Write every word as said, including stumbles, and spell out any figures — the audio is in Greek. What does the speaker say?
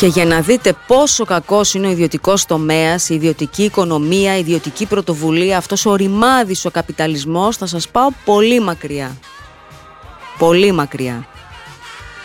Και για να δείτε πόσο κακός είναι ο ιδιωτικός τομέας, η ιδιωτική οικονομία, η ιδιωτική πρωτοβουλία, αυτός ο ρημάδης ο καπιταλισμός, θα σας πάω πολύ μακριά. Πολύ μακριά.